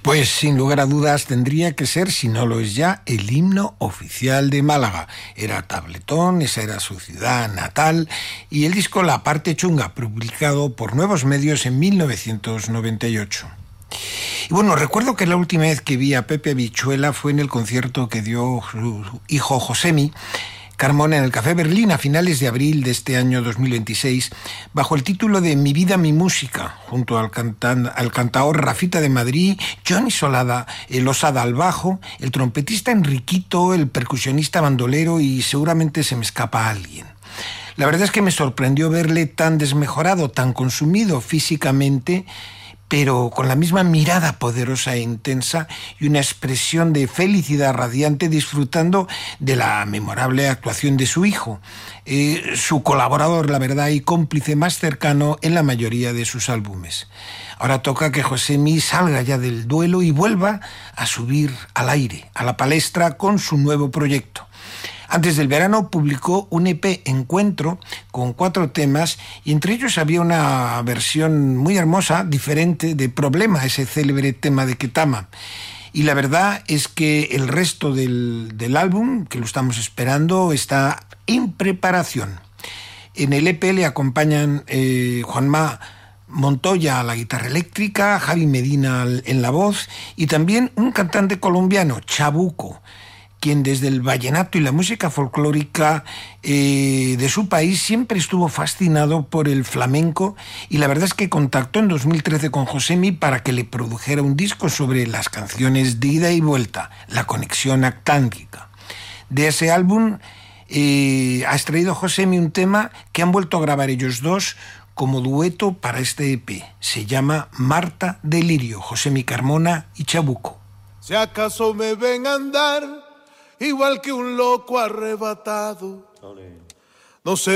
Pues sin lugar a dudas tendría que ser, si no lo es ya, el himno oficial de Málaga. Era tabletón, esa era su ciudad natal, y el disco La Parte Chunga, publicado por Nuevos Medios en 1998. Y bueno, recuerdo que la última vez que vi a Pepe Habichuela fue en el concierto que dio su hijo Josemi Carmona en el Café Berlín a finales de abril de este año 2026, bajo el título de Mi vida, mi música, junto al cantaor Rafita de Madrid, Johnny Solada, el Osada al bajo, el trompetista Enriquito, el percusionista bandolero y seguramente se me escapa alguien. La verdad es que me sorprendió verle tan desmejorado, tan consumido físicamente, pero con la misma mirada poderosa e intensa y una expresión de felicidad radiante, disfrutando de la memorable actuación de su hijo, su colaborador, la verdad, y cómplice más cercano en la mayoría de sus álbumes. Ahora toca que Josemi salga ya del duelo y vuelva a subir al aire, a la palestra, con su nuevo proyecto. Antes del verano publicó un EP Encuentro con 4 temas, y entre ellos había una versión muy hermosa, diferente, de Problema, ese célebre tema de Ketama. Y la verdad es que el resto del álbum, que lo estamos esperando, está en preparación. En el EP le acompañan Juanma Montoya a la guitarra eléctrica, Javi Medina en la voz y también un cantante colombiano, Chabuco, quien desde el vallenato y la música folclórica de su país siempre estuvo fascinado por el flamenco, y la verdad es que contactó en 2013 con Josemi para que le produjera un disco sobre las canciones de ida y vuelta, la conexión actántica. De ese álbum ha extraído Josemi un tema que han vuelto a grabar ellos dos como dueto para este EP. Se llama Marta Delirio, Josemi Carmona y Chabuco. Si acaso me ven andar igual que un loco arrebatado, no sé